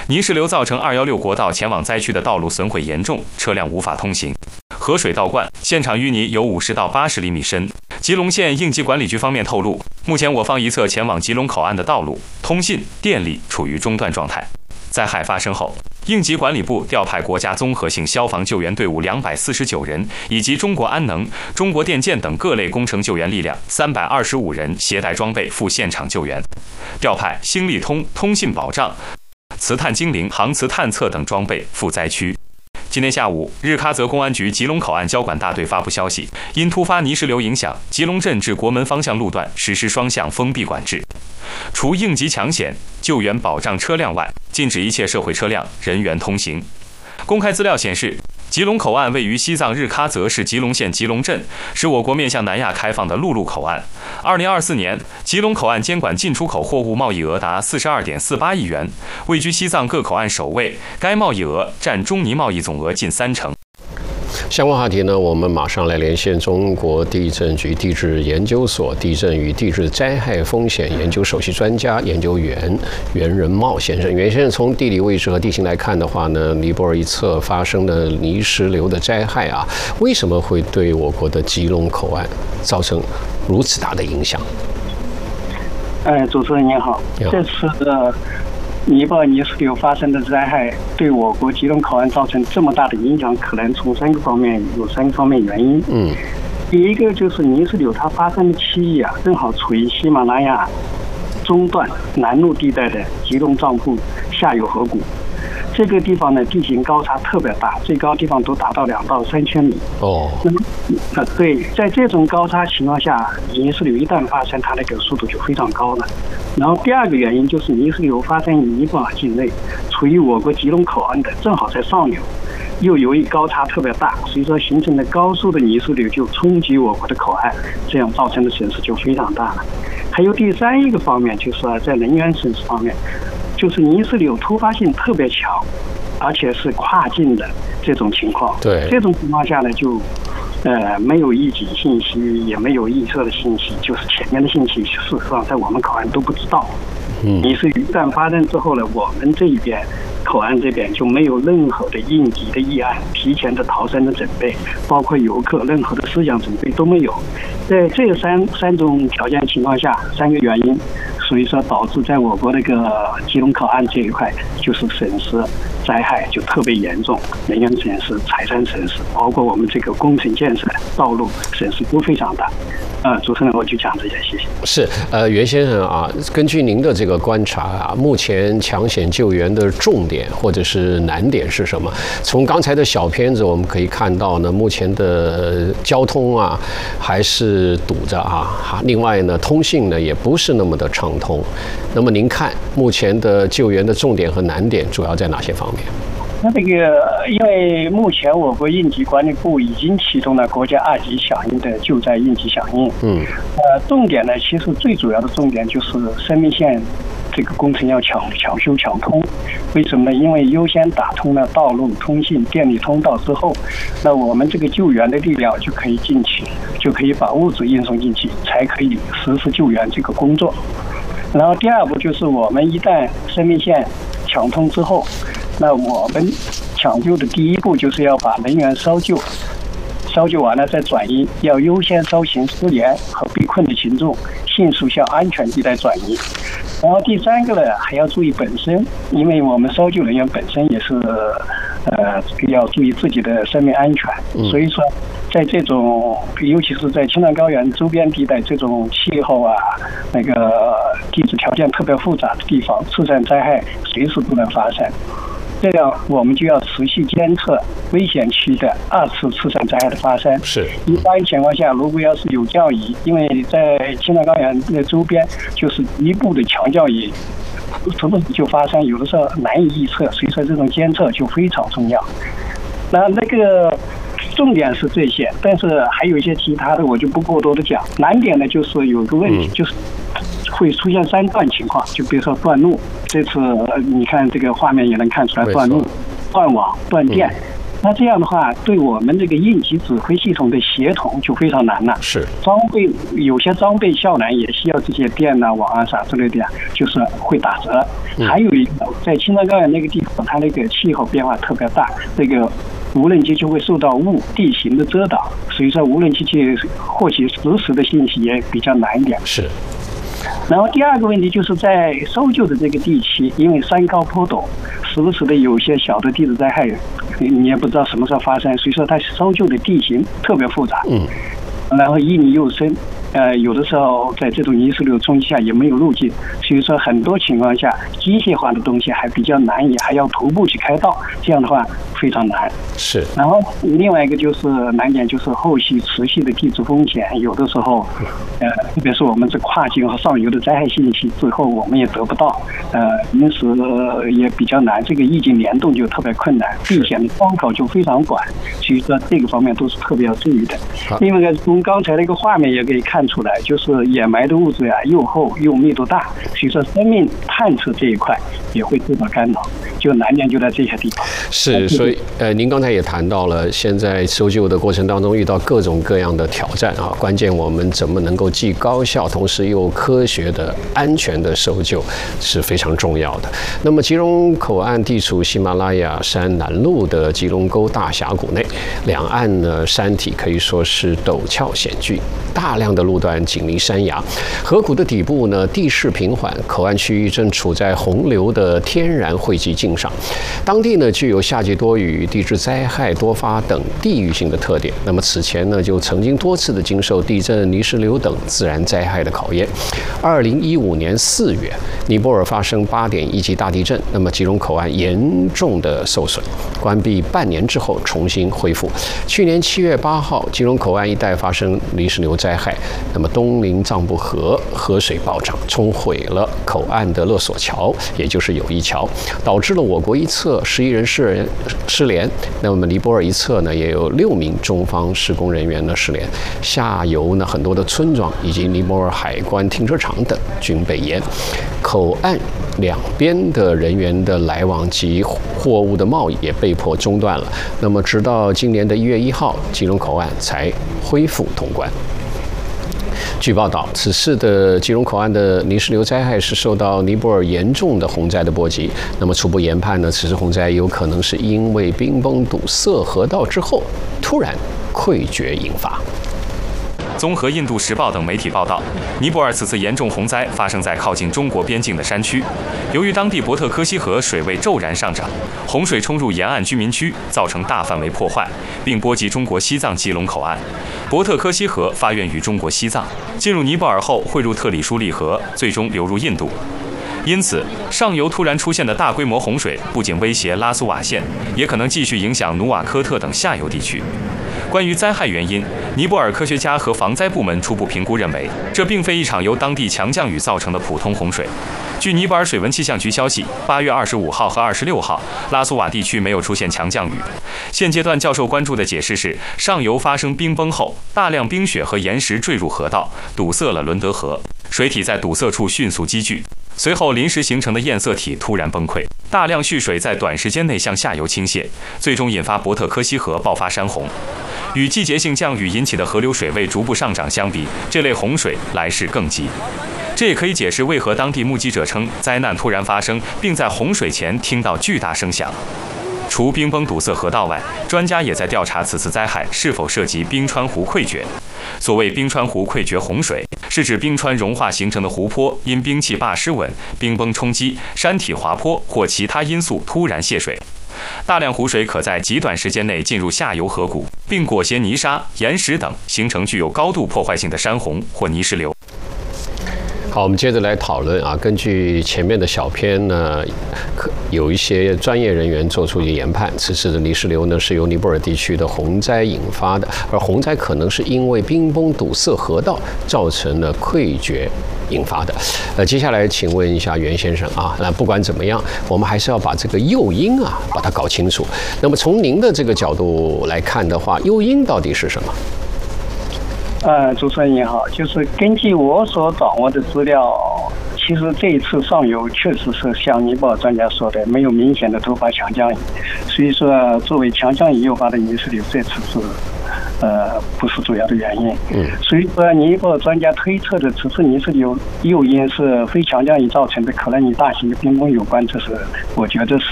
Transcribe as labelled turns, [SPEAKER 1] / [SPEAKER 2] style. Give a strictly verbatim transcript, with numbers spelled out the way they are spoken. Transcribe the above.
[SPEAKER 1] 泥石流造成二一六国道前往灾区的道路损毁严重，车辆无法通行。河水倒灌，现场淤泥有五十到八十厘米深。吉隆县应急管理局方面透露，目前我方一侧前往吉隆口岸的道路、通信、电力处于中断状态。灾害发生后，应急管理部调派国家综合性消防救援队伍两百四十九人，以及中国安能、中国电建等各类工程救援力量三百二十五人，携带装备赴现场救援。调派星力通、通信保障、磁探精灵、航磁探测等装备赴灾区。今天下午，日喀则公安局吉隆口岸交管大队发布消息，因突发泥石流影响，吉隆镇至国门方向路段实施双向封闭管制，除应急抢险、救援保障车辆外，禁止一切社会车辆、人员通行。公开资料显示，吉隆口岸位于西藏日喀则市吉隆县吉隆镇，是我国面向南亚开放的陆路口岸。二零二四年，吉隆口岸监管进出口货物贸易额达四十二点四八亿元，位居西藏各口岸首位，该贸易额占中尼贸易总额近三成。
[SPEAKER 2] 相关话题呢，我们马上来连线中国地震局地质研究所地震与地质灾害风险研究首席专家研究员袁仁茂先生。袁先生，从地理位置和地形来看的话呢，尼泊尔一侧发生的泥石流的灾害啊，为什么会对我国的吉隆口岸造成如此大的影响？
[SPEAKER 3] 哎，主持人您好，这次的尼泊尔泥石流发生的灾害对我国吉隆口岸造成这么大的影响，可能从三个方面有三个方面原因。嗯，第一个就是泥石流它发生的区域啊，正好处于喜马拉雅中段南麓地带的吉隆藏布下游河谷。这个地方呢，地形高差特别大，最高地方都达到两到三千米。哦，那么，呃，对，在这种高差情况下，泥石流一旦发生，它那个速度就非常高了。然后第二个原因就是泥石流发生于尼泊尔境内，处于我国吉隆口岸的正好在上游，又由于高差特别大，所以说形成的高速的泥石流就冲击我国的口岸，这样造成的损失就非常大了。还有第三一个方面就是在能源损失方面。就是泥石流突发性特别强，而且是跨境的这种情况。对，这种情况下呢，就呃没有预警信息，也没有预测的信息，就是前面的信息，事实上在我们口岸都不知道。嗯，泥石流一旦发生之后呢，我们这一边口岸这边就没有任何的应急的预案、提前的逃生的准备，包括游客任何的思想准备都没有。在这三三种条件情况下，三个原因。所以说，导致在我国那个吉隆口岸这一块，就是损失灾害就特别严重，人员损失、财产损失，包括我们这个工程建设、道路损失都非常大。呃，主持人，我就讲这些，谢谢。
[SPEAKER 2] 是，呃，袁先生啊，根据您的这个观察啊，目前抢险救援的重点或者是难点是什么？从刚才的小片子我们可以看到呢，目前的交通啊还是堵着啊，另外呢，通信呢也不是那么的畅通。那么您看，目前的救援的重点和难点主要在哪些方面？
[SPEAKER 3] 那这个，因为目前我国应急管理部已经启动了国家二级响应的救灾应急响应。嗯，呃，重点呢，其实最主要的重点就是生命线这个工程要抢抢修抢通。为什么呢？因为优先打通了道路、通信、电力通道之后，那我们这个救援的力量就可以进去，就可以把物资运送进去，才可以实施救援这个工作。然后第二步就是我们一旦生命线抢通之后，那我们抢救的第一步就是要把人员搜救，搜救完了再转移，要优先搜寻失联和被困的群众，迅速向安全地带转移。然后第三个呢，还要注意本身，因为我们搜救人员本身也是，呃，要注意自己的生命安全。所以说，在这种，尤其是在青藏高原周边地带这种气候啊，那个地质条件特别复杂的地方，自然灾害随时都能发生。这样我们就要持续监测危险区的二次次生灾害的发生。是，一般情况下，如果要是有降雨，因为在青藏高原的周边就是局部的强降雨，时不时就发生，有的时候难以预测，所以说这种监测就非常重要。那那个重点是这些，但是还有一些其他的我就不过多的讲。难点呢，就是有个问题，就是会出现三段情况，就比如说断路。这次你看这个画面也能看出来，断路、断网、断电。 那这样的话，对我们这个应急指挥系统的协同就非常难了。
[SPEAKER 2] 是
[SPEAKER 3] 装备有些装备效能也需要这些电啊、网啊啥之类的呀，就是会打折。嗯、还有一个，在青藏高原那个地方，它那个气候变化特别大，这个无人机就会受到雾地形的遮挡，所以说无人机去获取实时的信息也比较难一点。
[SPEAKER 2] 是。
[SPEAKER 3] 然后第二个问题就是在搜救的这个地区，因为山高坡陡，时不时的有些小的地质灾害，你也不知道什么时候发生，所以说它搜救的地形特别复杂。嗯。然后淤泥又深，呃，有的时候在这种泥石流冲击下也没有路径，所以说很多情况下机械化的东西还比较难以，还要徒步去开道，这样的话非常难。
[SPEAKER 2] 是。
[SPEAKER 3] 然后另外一个就是难点就是后续持续的地质风险，有的时候，呃，特别是我们这跨境和上游的灾害信息，最后我们也得不到，呃，因此也比较难，这个意境联动就特别困难，避险的窗口就非常短，所以说这个方面都是特别要注意的。另外一个从刚才那个画面也可以看出来，就是掩埋的物质呀、啊、又厚又密度大，所以说生命探测这一块也会受到干扰，就难点就在这些地方。
[SPEAKER 2] 是，所以呃，您刚才也谈到了，现在搜救的过程当中遇到各种各样的挑战啊，关键我们怎么能够既高效，同时又科学的、安全的搜救是非常重要的。那么吉隆口岸地处喜马拉雅山南麓的吉隆沟大峡谷内，两岸呢山体可以说是陡峭险峻，大量的路段紧邻山崖，河谷的底部呢地势平缓，口岸区域正处在洪流的天然汇集境上，当地呢具有夏季多雨、地质灾害多发等地域性的特点。那么此前呢就曾经多次的经受地震、泥石流等自然灾害的考验。二零一五年四月，尼泊尔发生八点一级大地震，那么吉隆口岸严重的受损，关闭半年之后重新恢复。去年七月八号，吉隆口岸一带发生泥石流灾害，那么东林藏布河河水暴涨，冲毁了口岸的勒索桥，也就是友谊桥，导致了我国一侧十一人失失联，那么尼泊尔一侧呢也有六名中方施工人员呢失联，下游呢很多的村庄以及尼泊尔海关停车场等均被淹，口岸两边的人员的来往及货物的贸易也被迫中断了。那么直到今年的一月一号，吉隆口岸才恢复通关。据报道，此次的吉隆口岸的泥石流灾害是受到尼泊尔严重的洪灾的波及。那么初步研判呢，此次洪灾有可能是因为冰崩堵塞河道之后突然溃决引发。
[SPEAKER 1] 综合印度时报等媒体报道，尼泊尔此次严重洪灾发生在靠近中国边境的山区，由于当地博特科西河水位骤然上涨，洪水冲入沿岸居民区，造成大范围破坏，并波及中国西藏吉隆口岸。博特科西河发源于中国西藏，进入尼泊尔后汇入特里舒利河，最终流入印度。因此，上游突然出现的大规模洪水不仅威胁拉苏瓦县，也可能继续影响努瓦科特等下游地区。关于灾害原因，尼泊尔科学家和防灾部门初步评估认为，这并非一场由当地强降雨造成的普通洪水。据尼泊尔水文气象局消息，八月二十五号和二十六号，拉苏瓦地区没有出现强降雨。现阶段较受关注的解释是，上游发生冰崩后，大量冰雪和岩石坠入河道，堵塞了伦德河，水体在堵塞处迅速积聚。随后临时形成的堰塞体突然崩溃，大量蓄水在短时间内向下游倾泻，最终引发博特科西河爆发山洪。与季节性降雨引起的河流水位逐步上涨相比，这类洪水来势更急。这也可以解释为何当地目击者称灾难突然发生，并在洪水前听到巨大声响。除冰崩堵塞河道外，专家也在调查此次灾害是否涉及冰川湖溃决。所谓冰川湖溃决洪水，是指冰川融化形成的湖泊因冰气坝失稳、冰崩冲击、山体滑坡或其他因素突然泄水。大量湖水可在极短时间内进入下游河谷，并裹挟泥沙、岩石等，形成具有高度破坏性的山洪或泥石流。
[SPEAKER 2] 好，我们接着来讨论啊。根据前面的小篇呢，有一些专业人员做出一个研判，此次的泥石流呢是由尼泊尔地区的洪灾引发的，而洪灾可能是因为冰崩堵塞河道造成了溃决引发的。呃，接下来请问一下袁先生啊，那不管怎么样，我们还是要把这个诱因啊把它搞清楚。那么从您的这个角度来看的话，诱因到底是什么？
[SPEAKER 3] 呃，主持人你好，就是根据我所掌握的资料， 其实这一次上游确实是像尼泊尔专家说的，没有明显的突发强降雨，所以说作为强降雨诱发的泥石流，这次是呃不是主要的原因。嗯，所以说尼泊尔专家推测的此次泥石流诱因是非强降雨造成的，可能与大型的冰崩有关，这是我觉得是